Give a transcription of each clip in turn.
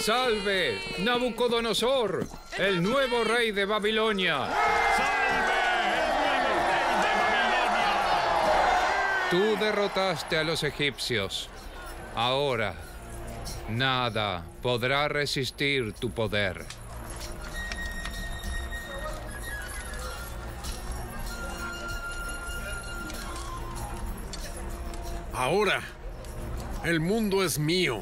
¡Salve, Nabucodonosor, el nuevo rey de Babilonia! ¡Salve, el nuevo rey de Babilonia! Tú derrotaste a los egipcios. Ahora, nada podrá resistir tu poder. Ahora, el mundo es mío.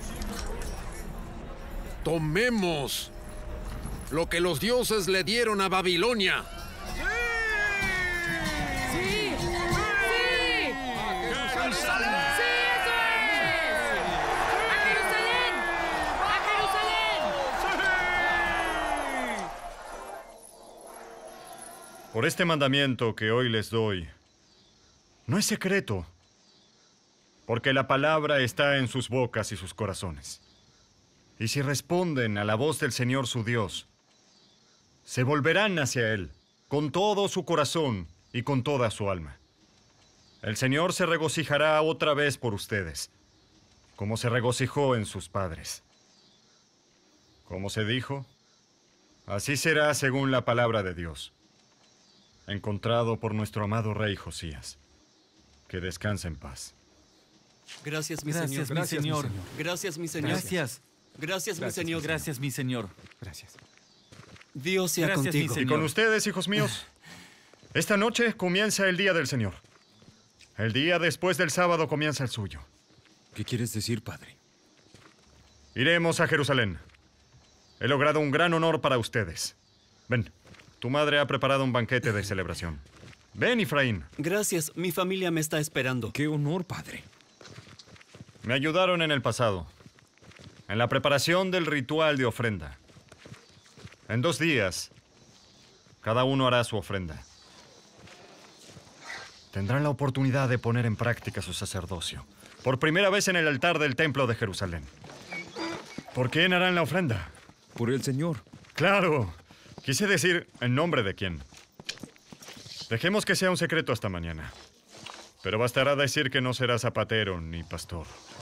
Tomemos lo que los dioses le dieron a Babilonia. ¡Sí! ¡Sí! ¡A Jerusalén! ¡Sí, eso es! ¡A Jerusalén! ¡A Jerusalén! Por este mandamiento que hoy les doy, no es secreto, porque la palabra está en sus bocas y sus corazones. Y si responden a la voz del Señor su Dios, se volverán hacia Él con todo su corazón y con toda su alma. El Señor se regocijará otra vez por ustedes, como se regocijó en sus padres. Como se dijo, así será según la palabra de Dios, encontrado por nuestro amado rey Josías. Que descanse en paz. Gracias, mi Gracias, Señor. mi Señor. Gracias, mi Señor. Gracias. Gracias, mi Señor. Gracias, mi Señor. Gracias. Dios sea Gracias, mi contigo. Y Señor. con ustedes, hijos míos, esta noche comienza el día del Señor. El día después del sábado comienza el suyo. ¿Qué quieres decir, padre? Iremos a Jerusalén. He logrado un gran honor para ustedes. Ven, tu madre ha preparado un banquete de celebración. Ven, Efraín. Gracias, mi familia me está esperando. ¡Qué honor, padre! Me ayudaron en el pasado, en la preparación del ritual de ofrenda. En 2 días, cada uno hará su ofrenda. Tendrán la oportunidad de poner en práctica su sacerdocio, por primera vez en el altar del templo de Jerusalén. ¿Por quién harán la ofrenda? Por el Señor. Claro, quise decir en nombre de quién. Dejemos que sea un secreto hasta mañana. Pero bastará decir que no será zapatero ni pastor.